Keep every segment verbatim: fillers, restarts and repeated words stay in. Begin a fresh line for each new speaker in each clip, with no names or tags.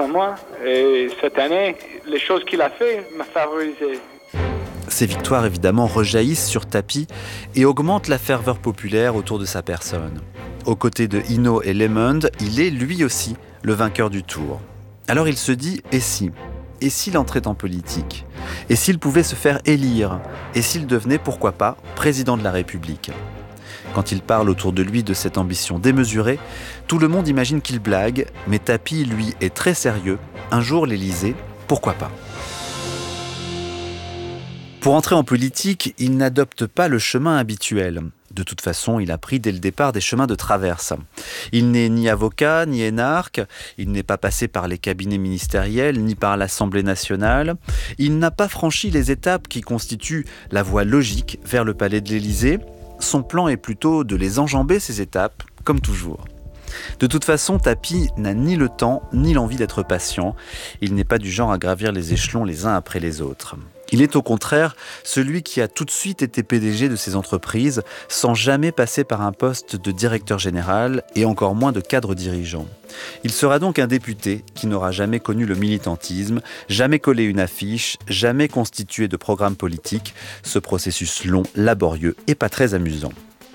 comme moi. Et cette année, les choses qu'il a fait m'ont favorisé.
Ces victoires, évidemment, rejaillissent sur Tapi et augmentent la ferveur populaire autour de sa personne. Aux côtés de Hinault et Lemond, il est lui aussi le vainqueur du Tour. Alors il se dit « et si ?» Et s'il entrait en politique? Et s'il pouvait se faire élire? Et s'il devenait, pourquoi pas, président de la République? Quand il parle autour de lui de cette ambition démesurée, tout le monde imagine qu'il blague, mais Tapi, lui, est très sérieux. Un jour, l'Élysée, pourquoi pas? Pour entrer en politique, il n'adopte pas le chemin habituel. De toute façon, il a pris dès le départ des chemins de traverse. Il n'est ni avocat, ni énarque, il n'est pas passé par les cabinets ministériels, ni par l'Assemblée nationale. Il n'a pas franchi les étapes qui constituent la voie logique vers le palais de l'Élysée. Son plan est plutôt de les enjamber, ces étapes, comme toujours. De toute façon, Tapi n'a ni le temps, ni l'envie d'être patient. Il n'est pas du genre à gravir les échelons les uns après les autres. Il est au contraire celui qui a tout de suite été P D G de ses entreprises sans jamais passer par un poste de directeur général et encore moins de cadre dirigeant. Il sera donc un député qui n'aura jamais connu le militantisme, jamais collé une affiche, jamais constitué de programme politique. Ce processus long, laborieux et pas très amusant.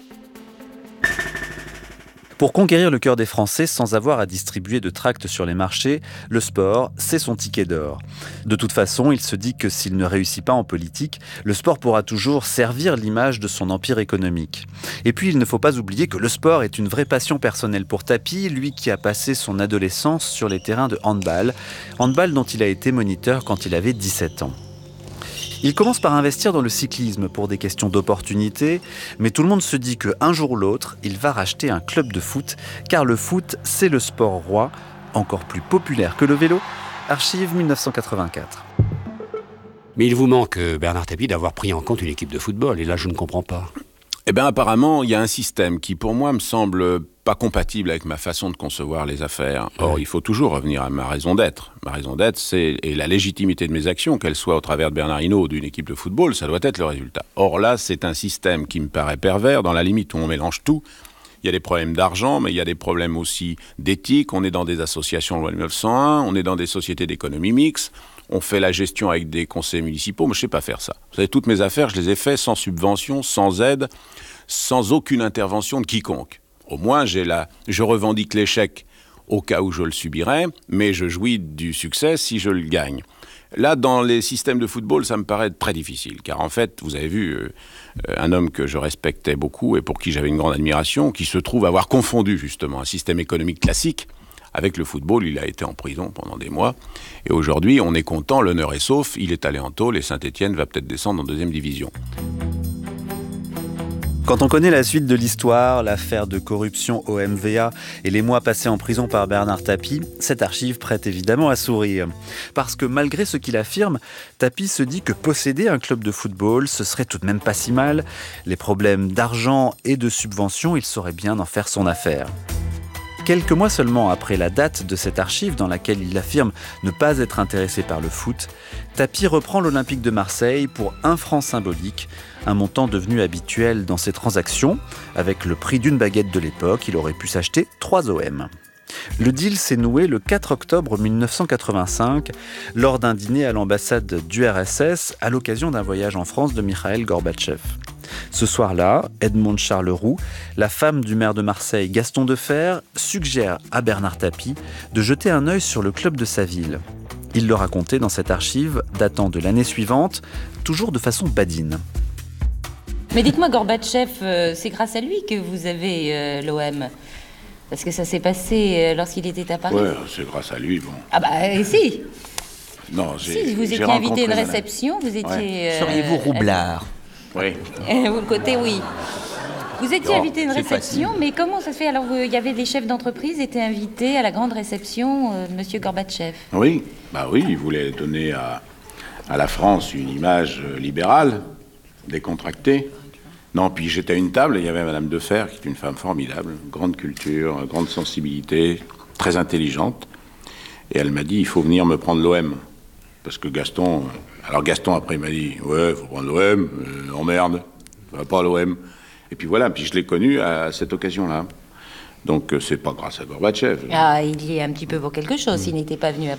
Pour conquérir le cœur des Français sans avoir à distribuer de tracts sur les marchés, le sport, c'est son ticket d'or. De toute façon, il se dit que s'il ne réussit pas en politique, le sport pourra toujours servir l'image de son empire économique. Et puis, il ne faut pas oublier que le sport est une vraie passion personnelle pour Tapi, lui qui a passé son adolescence sur les terrains de handball, handball dont il a été moniteur quand il avait dix-sept ans. Il commence par investir dans le cyclisme pour des questions d'opportunité, mais tout le monde se dit qu'un jour ou l'autre, il va racheter un club de foot, car le foot, c'est le sport roi, encore plus populaire que le vélo. Archive dix-neuf cent quatre-vingt-quatre.
Mais il vous manque, Bernard Tapie, d'avoir pris en compte une équipe de football, et là je ne comprends pas.
Eh bien apparemment, il y a un système qui pour moi me semble pas compatible avec ma façon de concevoir les affaires. Or, il faut toujours revenir à ma raison d'être. Ma raison d'être, c'est et la légitimité de mes actions, qu'elles soient au travers de Bernard Hinault ou d'une équipe de football, ça doit être le résultat. Or là, c'est un système qui me paraît pervers, dans la limite où on mélange tout. Il y a des problèmes d'argent, mais il y a des problèmes aussi d'éthique. On est dans des associations loi mille neuf cent un, on est dans des sociétés d'économie mixte, on fait la gestion avec des conseils municipaux, mais je ne sais pas faire ça. Vous savez, toutes mes affaires, je les ai faites sans subvention, sans aide, sans aucune intervention de quiconque. Au moins, j'ai la... je revendique l'échec au cas où je le subirais, mais je jouis du succès si je le gagne. Là, dans les systèmes de football, ça me paraît très difficile, car en fait, vous avez vu euh, un homme que je respectais beaucoup et pour qui j'avais une grande admiration, qui se trouve avoir confondu justement un système économique classique avec le football. Il a été en prison pendant des mois, et aujourd'hui, on est content, l'honneur est sauf, il est allé en tôle et Saint-Étienne va peut-être descendre en deuxième division.
Quand on connaît la suite de l'histoire, l'affaire de corruption au M V A et les mois passés en prison par Bernard Tapie, cette archive prête évidemment à sourire. Parce que malgré ce qu'il affirme, Tapie se dit que posséder un club de football, ce serait tout de même pas si mal. Les problèmes d'argent et de subvention, il saurait bien en faire son affaire. Quelques mois seulement après la date de cette archive dans laquelle il affirme ne pas être intéressé par le foot, Tapie reprend l'Olympique de Marseille pour un franc symbolique, un montant devenu habituel dans ses transactions. Avec le prix d'une baguette de l'époque, il aurait pu s'acheter trois O M. Le deal s'est noué le quatre octobre mille neuf cent quatre-vingt-cinq, lors d'un dîner à l'ambassade d'U R S S à l'occasion d'un voyage en France de Mikhaïl Gorbatchev. Ce soir-là, Edmond Charleroux, la femme du maire de Marseille, Gaston Defferre, suggère à Bernard Tapie de jeter un œil sur le club de sa ville. Il le racontait dans cette archive datant de l'année suivante, toujours de façon badine.
Mais dites-moi, Gorbatchev, euh, c'est grâce à lui que vous avez euh, l'O M ? Parce que ça s'est passé euh, lorsqu'il était à Paris.
Ouais, c'est grâce à lui, bon.
Ah bah, et si
Non, j'ai
Si, vous
j'ai
étiez invité à une
rencontré
réception, vous étiez...
Ouais.
Euh,
Seriez-vous roublard ?
Oui.
Vous le côté, oui. Vous étiez
Non,
invité à une
c'est
réception,
facile.
mais comment ça se fait ? Alors, il y avait des chefs d'entreprise étaient invités à la grande réception euh, de M. Gorbatchev.
Oui, bah oui, il voulait donner à, à la France une image euh, libérale, décontractée. Non, puis j'étais à une table et il y avait Madame Defferre, qui est une femme formidable, grande culture, grande sensibilité, très intelligente. Et elle m'a dit, il faut venir me prendre l'O M. Parce que Gaston... Alors Gaston, après, il m'a dit, ouais, il faut prendre l'O M, euh, emmerde, ça va pas à l'O M. Et puis voilà, puis je l'ai connu à cette occasion-là. Donc, euh, c'est pas grâce à Gorbatchev.
Ah, il y est un petit peu pour quelque chose, s'il n'était pas venu à